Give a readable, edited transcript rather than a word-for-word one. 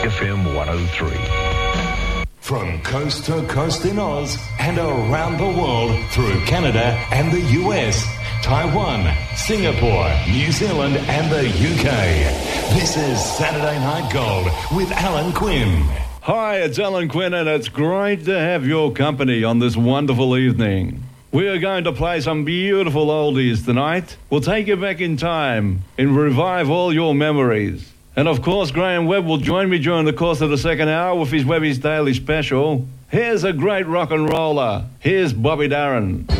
FM 103. From coast to coast in Oz and around the world through Canada and the US, Taiwan, Singapore, New Zealand and the UK. This is Saturday Night Gold with Alan Quinn. Hi, it's Alan Quinn and it's great to have your company on this wonderful evening. We are going to play some beautiful oldies tonight. We'll take you back in time and revive all your memories. And of course, Graham Webb will join me during the course of the second hour with his Webby's Daily Special. Here's a great rock and roller. Here's Bobby Darin.